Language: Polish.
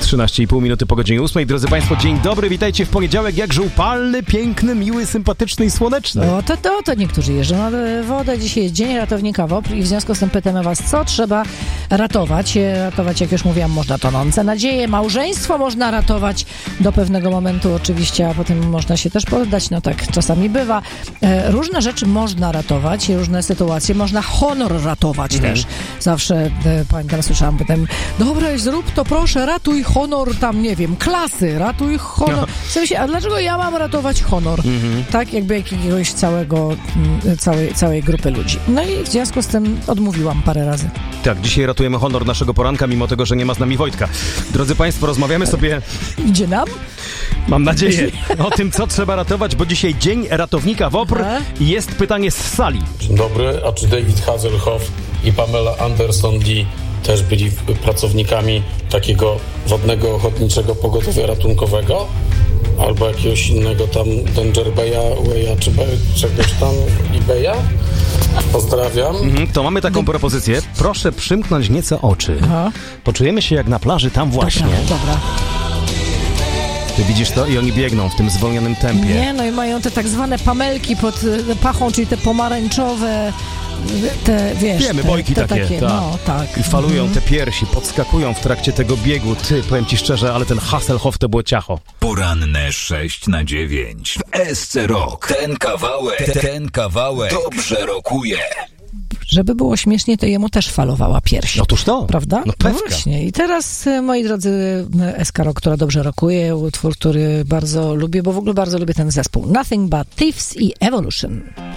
13,5 minuty po godzinie 8. Drodzy Państwo, dzień dobry, witajcie w poniedziałek, jakże upalny, piękny, miły, sympatyczny i słoneczny. O, to niektórzy jeżdżą na wodę. Dzisiaj jest Dzień Ratownika WOPR i w związku z tym pytamy Was, co trzeba ratować. Ratować, jak już mówiłam, można tonące nadzieje, małżeństwo można ratować do pewnego momentu oczywiście, a potem można się też poddać, no tak czasami bywa. Różne rzeczy można ratować, różne sytuacje, można honor ratować też. Zawsze, pamiętam, słyszałam potem, dobra, zrób to proszę, ratuj honor tam, nie wiem, klasy, ratuj honor. W sensie, a dlaczego ja mam ratować honor? Tak, jakby jakiegoś całej grupy ludzi. No i w związku z tym odmówiłam parę razy. Tak, dzisiaj ratujemy honor naszego poranka, mimo tego, że nie ma z nami Wojtka. Drodzy Państwo, rozmawiamy sobie... Idzie nam? Mam nadzieję o tym, co trzeba ratować, bo dzisiaj Dzień Ratownika WOPR i jest pytanie z sali. Dzień dobry, a czy David Hasselhoff i Pamela Anderson-Lee też byli pracownikami takiego wodnego ochotniczego pogotowia ratunkowego? Albo jakiegoś innego tam Danger Bay'a, czy czegoś tam eBay'a? Pozdrawiam. To mamy taką propozycję. Proszę przymknąć nieco oczy. Poczujemy się jak na plaży tam właśnie. Dobra. Ty widzisz to? I oni biegną w tym zwolnionym tempie. Nie, no i mają te tak zwane pamelki pod pachą, czyli te pomarańczowe, te, wiesz... Wiemy, bojki takie. Tak. No, tak. I falują te piersi, podskakują w trakcie tego biegu. Ty, powiem ci szczerze, ale ten Hasselhoff to było ciacho. Poranne 6-9 w SC Rock. Ten kawałek dobrze rokuje. Żeby było śmiesznie, to jemu też falowała pierś. Otóż to. Prawda? No pewka. No właśnie. I teraz, moi drodzy, SK Rock, która dobrze rokuje, utwór, który bardzo lubię, bo w ogóle bardzo lubię ten zespół. Nothing But Thieves i Evolution.